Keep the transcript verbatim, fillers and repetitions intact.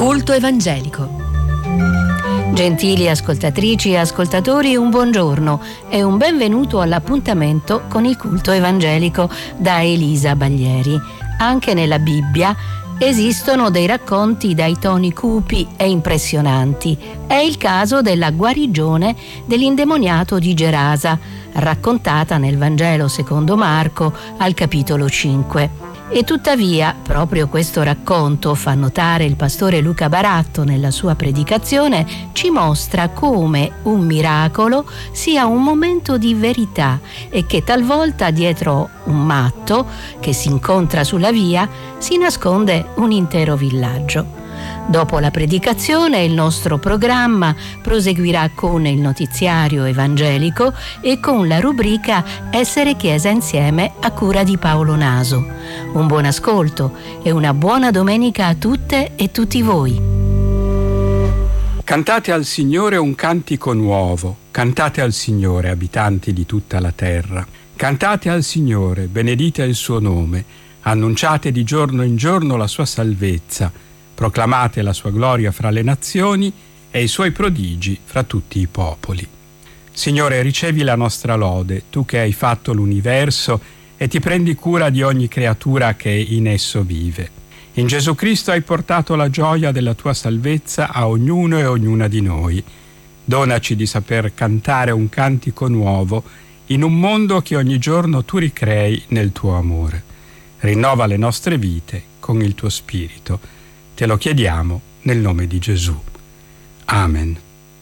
Culto evangelico. Gentili ascoltatrici e ascoltatori, un buongiorno e un benvenuto all'appuntamento con il culto evangelico da Elisa Baglieri. Anche nella Bibbia esistono dei racconti dai toni cupi e impressionanti. È il caso della guarigione dell'indemoniato di Gerasa, raccontata nel Vangelo secondo Marco al capitolo cinque. E tuttavia, proprio questo racconto, fa notare il pastore Luca Baratto nella sua predicazione, ci mostra come un miracolo sia un momento di verità e che talvolta dietro un matto che si incontra sulla via si nasconde un intero villaggio. Dopo la predicazione il nostro programma proseguirà con il notiziario evangelico e con la rubrica Essere Chiesa Insieme a cura di Paolo Naso. Un buon ascolto e una buona domenica a tutte e tutti voi. Cantate al Signore un cantico nuovo, cantate al Signore, abitanti di tutta la terra. Cantate al Signore, benedite il suo nome, annunciate di giorno in giorno la sua salvezza, proclamate la sua gloria fra le nazioni e i suoi prodigi fra tutti i popoli. Signore, ricevi la nostra lode, tu che hai fatto l'universo e ti prendi cura di ogni creatura che in esso vive. In Gesù Cristo hai portato la gioia della tua salvezza a ognuno e ognuna di noi. Donaci di saper cantare un cantico nuovo in un mondo che ogni giorno tu ricrei nel tuo amore. Rinnova le nostre vite con il tuo spirito. Te lo chiediamo nel nome di Gesù. Amen.